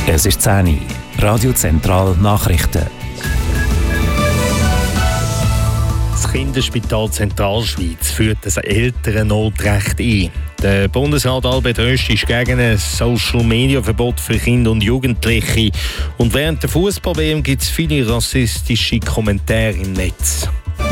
Es ist 10 Uhr. Radio Zentral Nachrichten. Das Kinderspital Zentralschweiz führt das Elternnotrecht ein. Der Bundesrat Albert Rösti ist gegen ein Social-Media-Verbot für Kinder und Jugendliche. Und während der Fußball-WM gibt es viele rassistische Kommentare im Netz.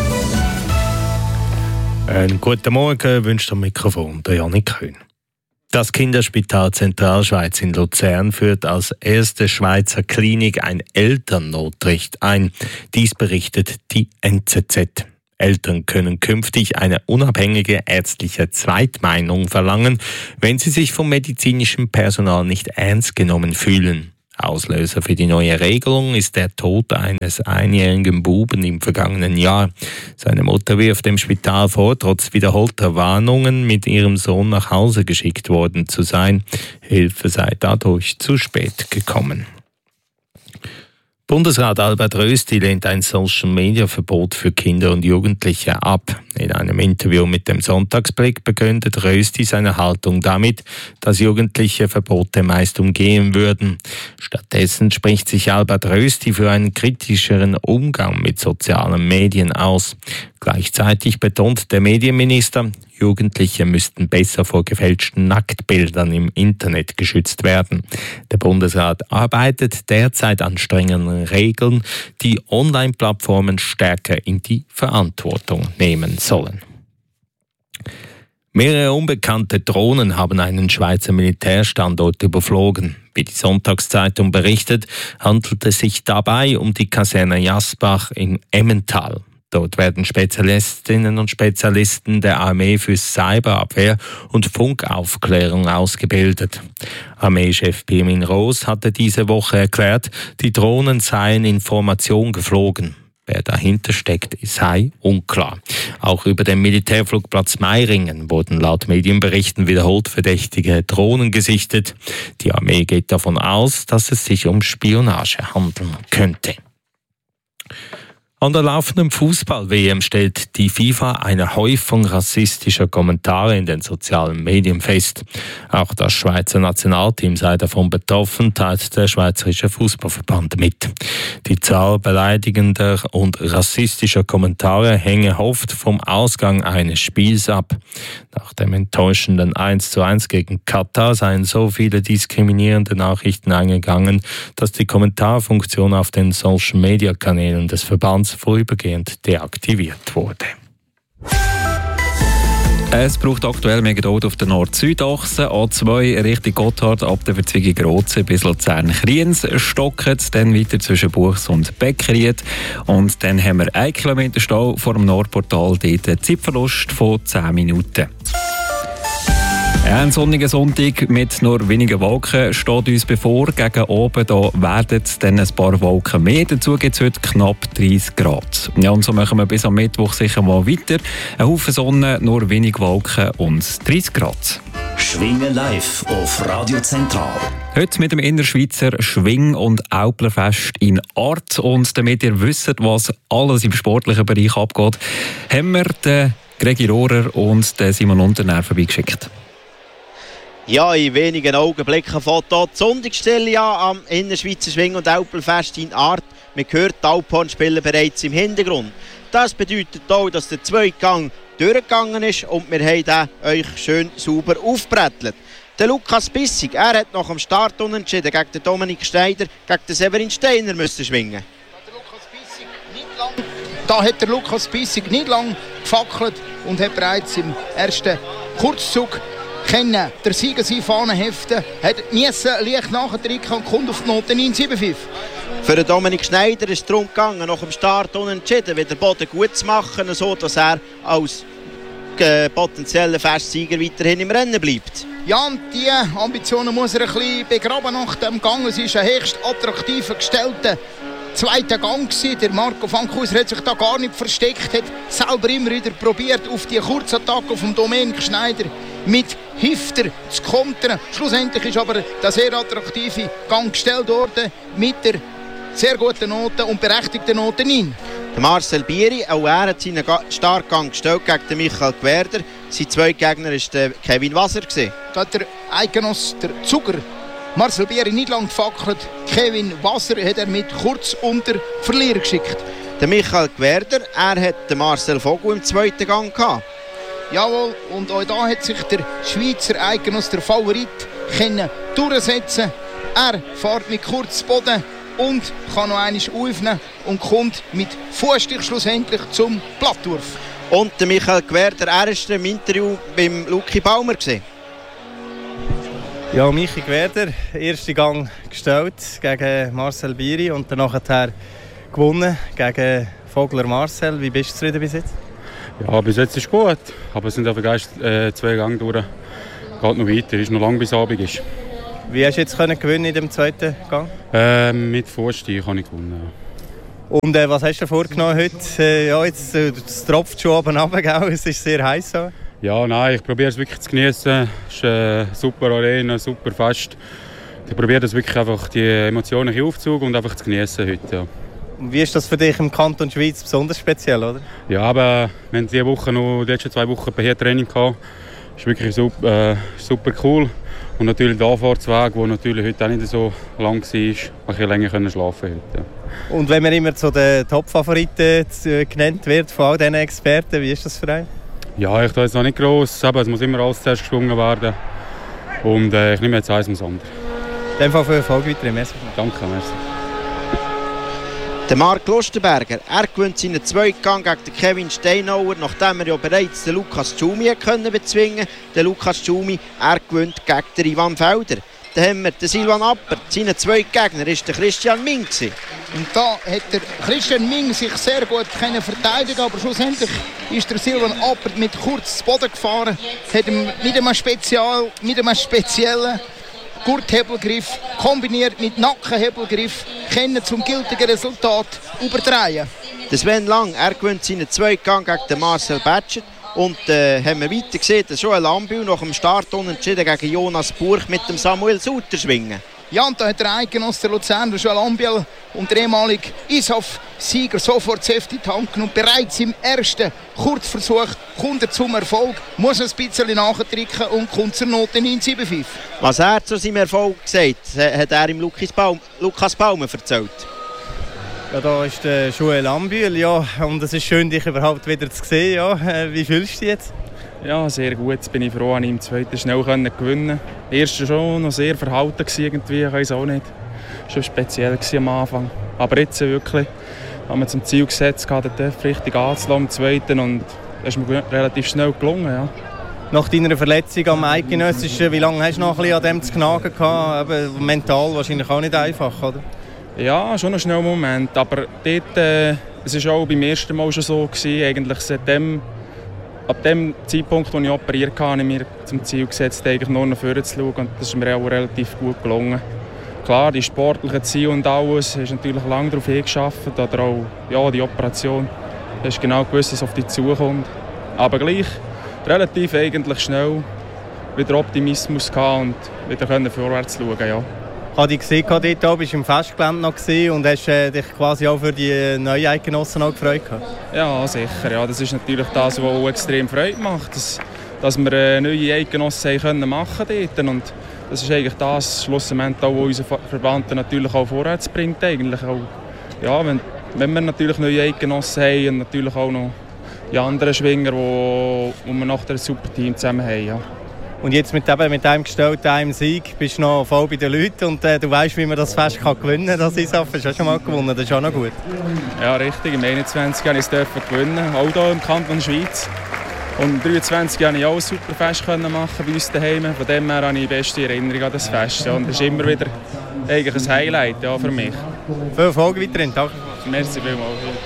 Einen guten Morgen wünscht am Mikrofon der Janik Köhn. Das Kinderspital Zentralschweiz in Luzern führt als erste Schweizer Klinik ein Elternnotrecht ein. Dies berichtet die NZZ. Eltern können künftig eine unabhängige ärztliche Zweitmeinung verlangen, wenn sie sich vom medizinischen Personal nicht ernst genommen fühlen. Auslöser für die neue Regelung ist der Tod eines einjährigen Buben im vergangenen Jahr. Seine Mutter wirft dem Spital vor, trotz wiederholter Warnungen mit ihrem Sohn nach Hause geschickt worden zu sein. Hilfe sei dadurch zu spät gekommen. Bundesrat Albert Rösti lehnt ein Social-Media-Verbot für Kinder und Jugendliche ab. In einem Interview mit dem Sonntagsblick begründet Rösti seine Haltung damit, dass Jugendliche Verbote meist umgehen würden. Stattdessen spricht sich Albert Rösti für einen kritischeren Umgang mit sozialen Medien aus. Gleichzeitig betont der Medienminister, Jugendliche müssten besser vor gefälschten Nacktbildern im Internet geschützt werden. Der Bundesrat arbeitet derzeit an strengeren Regeln, die Online-Plattformen stärker in die Verantwortung nehmen sollen. Mehrere unbekannte Drohnen haben einen Schweizer Militärstandort überflogen. Wie die Sonntagszeitung berichtet, handelt es sich dabei um die Kaserne Jasbach im Emmental. Dort werden Spezialistinnen und Spezialisten der Armee für Cyberabwehr und Funkaufklärung ausgebildet. Armeechef Pirmin Roos hatte diese Woche erklärt, die Drohnen seien in Formation geflogen. Wer dahinter steckt, sei unklar. Auch über den Militärflugplatz Meiringen wurden laut Medienberichten wiederholt verdächtige Drohnen gesichtet. Die Armee geht davon aus, dass es sich um Spionage handeln könnte. An der laufenden Fußball-WM stellt die FIFA eine Häufung rassistischer Kommentare in den sozialen Medien fest. Auch das Schweizer Nationalteam sei davon betroffen, teilt der Schweizerische Fußballverband mit. Die Zahl beleidigender und rassistischer Kommentare hänge oft vom Ausgang eines Spiels ab. Nach dem enttäuschenden 1:1 gegen Katar seien so viele diskriminierende Nachrichten eingegangen, dass die Kommentarfunktion auf den Social-Media-Kanälen des Verbands vorübergehend deaktiviert wurde. Es braucht aktuell mehr Geduld auf der Nord-Süd-Achse. A2 Richtung Gotthard ab der Verzweigung Rotzen bis Luzern-Kriens stocket, dann weiter zwischen Buchs und Beckried. Und dann haben wir 1 Kilometer Stau vor dem Nordportal, dort einen Zeitverlust von 10 Minuten. Ein sonniger Sonntag mit nur wenigen Wolken steht uns bevor. Gegen oben da werden es dann ein paar Wolken mehr. Dazu gibt es heute knapp 30 Grad. Ja, und so machen wir bis am Mittwoch sicher mal weiter. Ein Haufen Sonne, nur wenig Wolken und 30 Grad. Schwingen live auf Radio Zentral. Heute mit dem Innerschweizer Schwing- und Auplerfest in Art. Und damit ihr wisst, was alles im sportlichen Bereich abgeht, haben wir den Gregi Rohrer und den Simon Unternähr vorbeigeschickt. Ja, in wenigen Augenblicken fängt hier die Sonntagsstelle an am Innerschweizer Schwing- und Aupelfest in Art. Man hört die Alphornspieler bereits im Hintergrund. Das bedeutet auch, dass der Zweitgang durchgegangen ist und wir haben den euch schön sauber aufgebrettelt. Der Lukas Bissig, er hat nach dem Start unentschieden gegen den Dominik Schneider, gegen den Severin Steiner müssen schwingen. Da hat der Lukas Bissig nicht lang gefackelt und hat bereits im ersten Kurzzug können der Sieger seine Fahne heften, hat leicht nachdrücken und kommt auf die Note 9,75. Für den Dominik Schneider ist es darum gegangen, nach dem Start unentschieden wieder Boden gut zu machen, so dass er als potenzieller Festsieger weiterhin im Rennen bleibt. Ja, und diese Ambitionen muss er ein bisschen begraben nach dem Gang. Es ist ein höchst attraktiver gestellter zweiter Gang gewesen. Der Marco Fankhauser hat sich da gar nicht versteckt, hat selber immer wieder probiert, auf die Kurzattacke vom Dominik Schneider mit Hifter zu kontern. Schlussendlich ist aber der sehr attraktive Gang gestellt worden mit der sehr guten Note und berechtigten Note 9. Der Marcel Bieri, auch er hat seinen Startgang gestellt gegen den Michael Gwerder. Sein Zweitgegner war Kevin Wasser. Da hat der Eikenos, der Zuger, Marcel Bieri nicht lang gefackelt. Kevin Wasser hat er mit kurz unter Verlierer geschickt. Der Michael Gwerder, er hat den Marcel Vogel im zweiten Gang gehabt. Jawohl, und auch da hat sich der Schweizer Eidgenoss, der Favorit, durchsetzen. Er fährt mit kurz Boden und kann noch einmal aufnehmen und kommt mit Fußstich schlussendlich zum Plattwurf. Und der Michael Gwerder, er war im Interview beim Luki Baumer gewesen. Ja, Michi Gwerder, ersten Gang gestellt gegen Marcel Bieri und dann nachher gewonnen gegen Vogler Marcel. Wie bist du zufrieden bis jetzt? Ja, bis jetzt ist es gut, aber es sind einfach erst 2 Gänge durch. Geht noch weiter, ist noch lange bis Abend ist. Wie hast du jetzt gewinnen in dem zweiten Gang? Mit Fußstich habe ich gewonnen. Und was hast du vorgenommen heute? Ja, jetzt es tropft schon oben runter, es ist sehr heiß. So. Ja, nein, ich probiere es wirklich zu genießen. Es ist eine super Arena, super Fest. Ich probiere das wirklich einfach die Emotionen aufzuzug und einfach zu genießen heute. Ja. Wie ist das für dich im Kanton Schweiz besonders speziell, oder? Ja, aber wir haben die letzten 2 Wochen bei Training gehabt. Das ist wirklich super cool. Und natürlich der Anfahrtsweg, der natürlich heute auch nicht so lang war, ein bisschen länger schlafen heute. Und wenn man immer zu den Top-Favoriten genannt wird von all diesen Experten, wie ist das für einen? Ja, ich tue jetzt noch nicht gross, aber es muss immer alles zuerst geschwungen werden. Und ich nehme jetzt eins ums andere. In dem Fall viel Erfolg weiterhin. Merci. Danke, merci. Der Marc Lustenberger, er gewinnt seinen zweiten Gang gegen den Kevin Steinauer, nachdem er ja bereits den Lukas Tschumi bezwingen konnte. Der Lukas Tschumi, er gewinnt gegen den Ivan Felder. Dann haben wir den Silvan Appert. Sein zweiter Gegner war der Christian Ming. Und da hat der Christian Ming sich sehr gut verteidigen, aber schlussendlich ist der Silvan Appert mit kurz zu Boden gefahren, hat mit einem speziellen Gurthebelgriff kombiniert mit Nackenhebelgriff zum gültigen Resultat überdrehen. Der Sven Lang, er gewinnt seinen zweiten Gang gegen den Marcel Batschert. Und haben wir weiter gesehen, dass Joel Ambiel nach dem Start unentschieden gegen Jonas Burch mit dem Samuel Suter schwingen. Ja, und da hat der Eidgenoss der Luzerner Joel Ambiel und der ehemalige ISAF-Sieger sofort das Heft in die Hand genommen. Bereits im ersten Kurzversuch kommt er zum Erfolg, muss ein bisschen nachdrücken und kommt zur Note 9,75. Was er zu seinem Erfolg gesagt hat er ihm Lukas Baumer erzählt. Ja, da ist der Joel Ambiel, ja, und es ist schön, dich überhaupt wieder zu sehen. Ja. Wie fühlst du dich jetzt? Ja, sehr gut. Jetzt bin ich froh, dass ich im zweiten schnell gewinnen konnte. Der erste schon noch sehr verhalten irgendwie, ich weiß auch nicht. Das war schon speziell am Anfang. Aber jetzt wirklich haben wir zum Ziel gesetzt, den TÜV richtig anzulassen im zweiten, und das ist mir relativ schnell gelungen. Ja. Nach deiner Verletzung am Eidgenössischen, wie lange hast du noch ein bisschen an dem zu knagen gehabt? Aber mental wahrscheinlich auch nicht einfach, oder? Ja, schon ein schneller Moment, aber dort, es war auch beim ersten Mal schon so gewesen, eigentlich ab dem Zeitpunkt, als ich operiert habe, habe ich mir zum Ziel gesetzt, eigentlich nur nach vorne zu schauen, und das ist mir auch relativ gut gelungen. Klar, die sportlichen Ziele und alles, ist natürlich lange darauf hingearbeitet, oder auch ja, die Operation, du hast genau gewusst, was auf dich zukommt, aber gleich relativ eigentlich schnell wieder Optimismus gehabt und wieder vorwärts schauen, ja. Ich habe dich gesehen, dort bist du im Festgelände noch und hast dich quasi auch für die neuen Eidgenossen auch gefreut? Ja, sicher. Ja, das ist natürlich das, was auch extrem Freude macht, dass wir neue Eidgenossen machen können dort. Und das ist eigentlich das, schlussendlich auch, was unsere Verband natürlich auch vorwärts bringt. Eigentlich auch, ja, wenn wir natürlich neue Eidgenossen haben und natürlich auch noch die anderen Schwinger, wo wir nachher ein super Team zusammen haben. Ja. Und jetzt mit einem gestellten einem Sieg bist du noch voll bei den Leuten und du weißt, wie man das Fest gewinnen kann. Das ISAF hast du schon mal gewonnen, das ist auch noch gut. Ja, richtig. Im 21 durfte ich es gewinnen, auch hier im Kanton Schweiz. Und im 23 konnte ich auch ein super Fest machen bei uns daheim. Von dem her habe ich die beste Erinnerung an das Fest. Ja. Und das ist immer wieder eigentlich ein Highlight ja, für mich. Viel Erfolg weiterhin. Danke. Merci vielmals.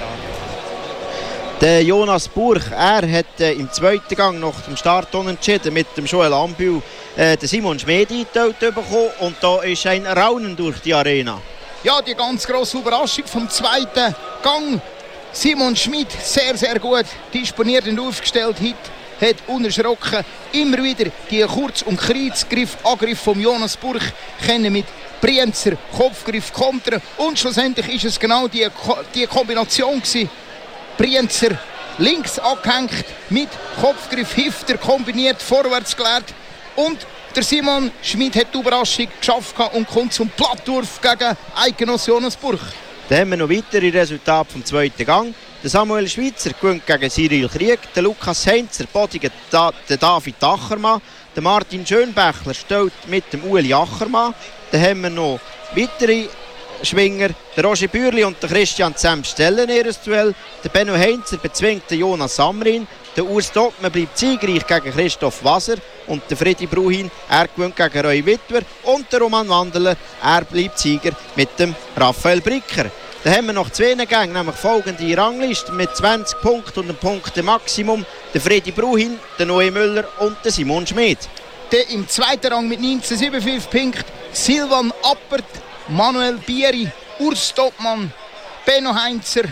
Der Jonas Burch, er hat im zweiten Gang nach dem Start unentschieden mit dem Joel Ambiel den Simon Schmid eingeteilt bekommen, und da ist ein Raunen durch die Arena. Ja, die ganz grosse Überraschung vom zweiten Gang. Simon Schmid, sehr, sehr gut disponiert und aufgestellt, hat unerschrocken immer wieder die Kurz- und Kreuzgriff-Angriff von Jonas Burch mit Brienzer Kopfgriff kontern, und schlussendlich ist es genau die Kombination gewesen. Brienzer links angehängt, mit Kopfgriff Hifter kombiniert, vorwärts gelehrt, und Der Simon Schmid hat die Überraschung geschafft und kommt zum Plattwurf gegen Eikenos Johannesburg. Dann haben wir noch weitere Resultate vom zweiten Gang. Der Samuel Schweitzer gewinnt gegen Cyril Krieg, der Lukas Heinzer bodigt den David Achermann, der Martin Schönbächler stellt mit dem Ueli Achermann. Dann haben wir noch weitere Schwinger, der Roger Bürli und der Christian Zemp stellen ihr Duell. Der Benno Heinzer bezwingt den Jonas Samrin. Der Urs Dottmann bleibt siegreich gegen Christoph Waser. Und der Freddy Bruhin, er gewinnt gegen Roy Wittwer. Und der Roman Wandeler, er bleibt Sieger mit dem Raphael Bricker. Dann haben wir noch 2 Gänge, nämlich folgende Rangliste mit 20 Punkten und einem Punkte-Maximum. Der Freddy Bruhin, der Noe Müller und der Simon Schmid. Der im zweiten Rang mit 19,75 Punkten Silvan Appert, Manuel Bieri, Urs Dottmann, Benno Heinzer,